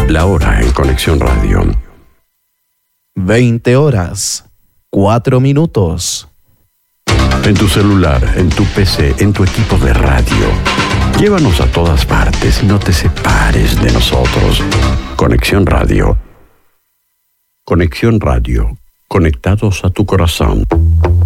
La hora en Conexión Radio. 20 horas, 4 minutos. En tu celular, en tu PC, en tu equipo de radio. Llévanos a todas partes y no te separes de nosotros. Conexión Radio. Conexión Radio. Conectados a tu corazón.